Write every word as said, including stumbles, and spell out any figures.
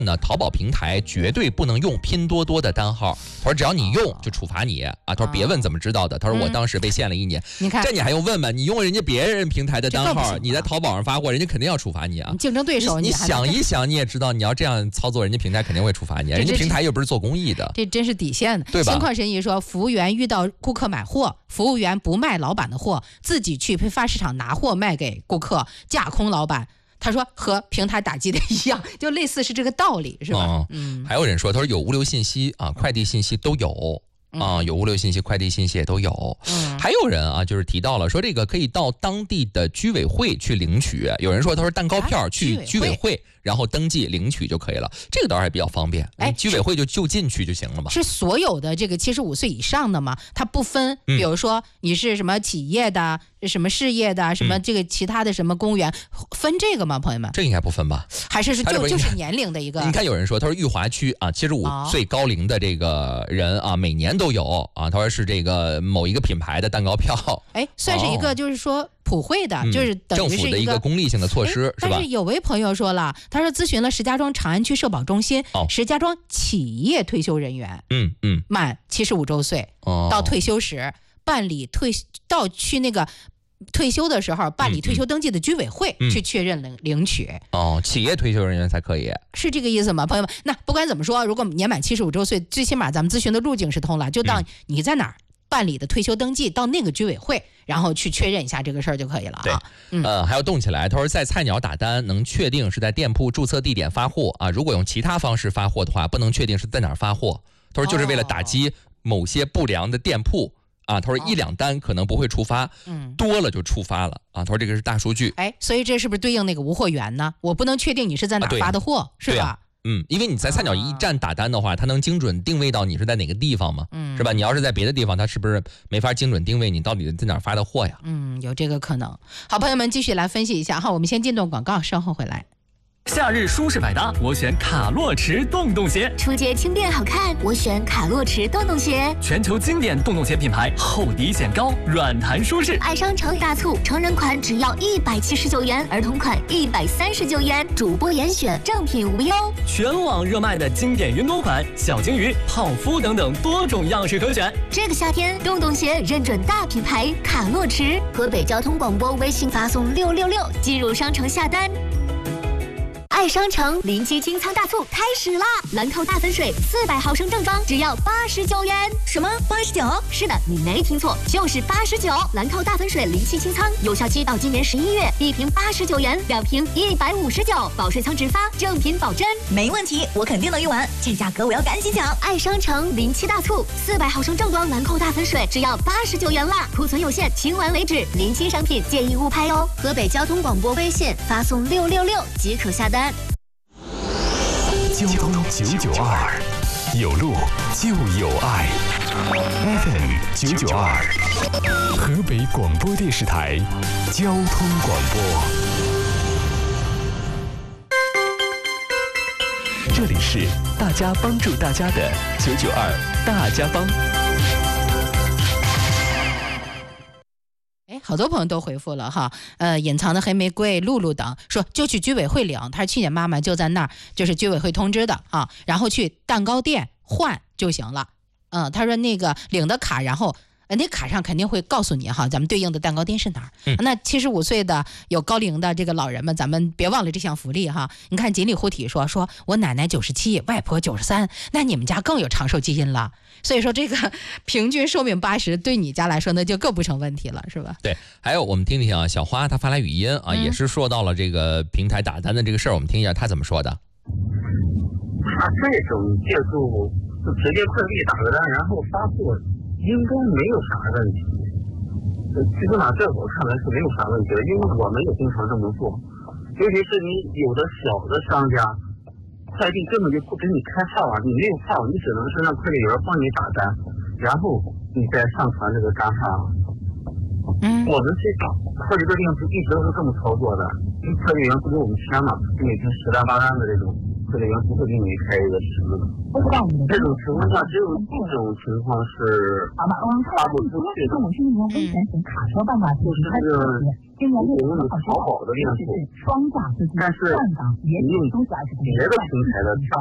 那淘宝平台绝对不能用拼多多的单号，他说只要你用就处罚你啊。他说别问怎么知道的，他说我当时被限了一年。 你看这你还用问吗？你用人家别人平台的单号，你在淘宝上发货，人家肯定要处罚你啊。 竞争对手， 你, 你想一想，你也知道，你要这样操作，人家平台肯定会处罚你。人家平台又不是做公益的， 这真是底线的， 对吧？ 情况神医说，服务员遇到顾客买货，服务员不卖老板的货，自己去批发市场拿货卖给顾客，架空老板。他说和平台打击的一样，就类似是这个道理，是吧？ 嗯，还有人说，他说有物流信息啊，快递信息都有。啊，有物流信息、快递信息也都有。嗯，还有人啊，就是提到了说这个可以到当地的居委会去领取。有人说他说蛋糕票去居委会，然后登记领取就可以了，这个倒是还比较方便。哎，居委会就就进去就行了嘛。 是所有的这个七十五岁以上的吗？它不分，比如说你是什么企业的、嗯、什么事业的、什么这个其他的什么公务员，分这个吗？朋友们， 这应该不分吧？ 还是是就就是年龄的一个？ 你看有人说，他说裕华区啊，七十五岁高龄的这个人啊，每年都有啊。他说是这个某一个品牌的蛋糕票， 哎，算是一个就是说普惠的， 嗯、 就是等于是政府的一个公利性的措施，是吧？ 但是有位朋友说了，他说咨询了石家庄长安区社保中心，哦、石家庄企业退休人员， 嗯嗯， 满七十五周岁、哦，到退休时办理退到去那个。退休的时候办理退休登记的居委会去确认领、嗯、领取哦，企业退休人员才可以， 是这个意思吗？朋友们，那不管怎么说，如果年满七十五周岁，最起码咱们咨询的路径是通了，就当你在哪儿办理的退休登记，到那个居委会，然后去确认一下这个事儿就可以了啊。 对，嗯、呃，还要动起来。他说，在菜鸟打单能确定是在店铺注册地点发货啊，如果用其他方式发货的话，不能确定是在哪儿发货。他说，就是为了打击某些不良的店铺。啊，他说一两单可能不会触发，嗯，多了就触发了啊。他说这个是大数据， 哎，所以这是不是对应那个无货源呢？我不能确定你是在哪发的货，啊、是吧？ 嗯，因为你在菜鸟驿站打单的话，它能精准定位到你是在哪个地方嘛，嗯，是吧？你要是在别的地方，它是不是没法精准定位你到底在哪儿发的货呀？ 嗯，有这个可能。好，朋友们继续来分析一下哈，我们先进段广告，稍后回来。 夏日舒适百搭，我选卡洛驰洞洞鞋。 出街轻便好看，我选卡洛驰洞洞鞋。 全球经典洞洞鞋品牌，厚底显高，软弹舒适。 爱商城大促，成人款只要一百七十九元，儿童款一百三十九元，主播严选，正品无忧。 全网热卖的经典云朵款、小金鱼、泡芙等等多种样式可选。 这个夏天，洞洞鞋认准大品牌卡洛驰。河北交通广播微信发送六六六进入商城下单。爱商城临期清仓大促开始啦！兰蔻大粉水四百毫升正装只要八十九元。什么八十九？是的，你没听错，就是八十九。兰蔻大粉水临期清仓，有效期到今年十一月，一瓶八十九元，两瓶一百五十九，保税仓直发，正品保真。 没问题，我肯定能用完，这价格我要赶紧抢！ 爱商城临期大促，四百毫升正装兰蔻大粉水只要八十九元啦，库存有限，清完为止。临期商品建议勿拍哦。河北交通广播微信发送六六六即可下单。 交通九九二，有路就有爱。F M 九九二，河北广播电视台交通广播。这里是大家帮助大家的九九二大家帮。 哎，好多朋友都回复了哈，呃，隐藏的黑玫瑰、露露等说就去居委会领，他去年妈妈就在那儿，就是居委会通知的啊，然后去蛋糕店换就行了。嗯，他说那个领的卡，然后呃那卡上肯定会告诉你哈，咱们对应的蛋糕店是哪儿。嗯、那七十五岁的有高龄的这个老人们，咱们别忘了这项福利哈。你看锦鲤护体说，说我奶奶九十七，外婆九十三，那你们家更有长寿基因了。所以说这个平均寿命八十，对你家来说那就更不成问题了，是吧？ 对，还有我们听听啊，小花她发来语音啊、嗯，也是说到了这个平台打单的这个事儿，我们听一下她怎么说的。 他这种借助就直接快递打个单，然后发货，应该没有啥问题。最起码这我看来是没有啥问题的，因为我们也经常这么做，尤其是你有的小的商家。快递根本就不给你开号啊，你没有号，你只能是让快递员帮你打单，然后你再上传这个单号。嗯，我们这快递的店铺一直都是这么操作的，快递员不给我们签嘛，就每天十单八单的这种，快递员不会给你开一个十字的。不知道你这种情况下，只有这种情况是发不出去的。 跟我去那边分钱请卡车办吧， 就是这个你用的淘宝的链路，但是你用别的平台的